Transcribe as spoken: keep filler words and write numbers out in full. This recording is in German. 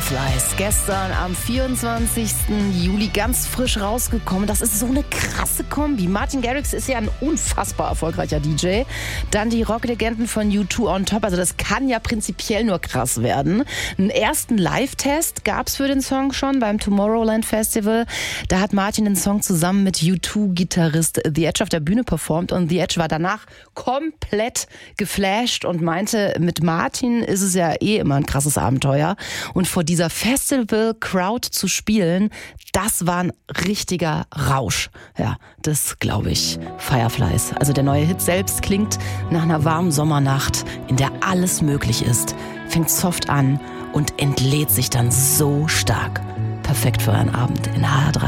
Fireflies, gestern am vierundzwanzigsten Juli ganz frisch rausgekommen. Das ist so eine krasse Kombi. Martin Garrix ist ja ein unfassbar erfolgreicher D J. Dann die Rocklegenden von U zwei on top. Also das kann ja prinzipiell nur krass werden. Einen ersten Live-Test gab es für den Song schon beim Tomorrowland Festival. Da hat Martin den Song zusammen mit U zwei Gitarrist The Edge auf der Bühne performt. Und The Edge war danach komplett geflasht und meinte, mit Martin ist es ja eh immer ein krasses Abenteuer. Und vor dieser Festival-Crowd zu spielen, das war ein richtiger Rausch. Ja, das glaube ich. Fireflies. Also der neue Hit selbst klingt nach einer warmen Sommernacht, in der alles möglich ist. Fängt soft an und entlädt sich dann so stark. Perfekt für einen Abend in H R drei.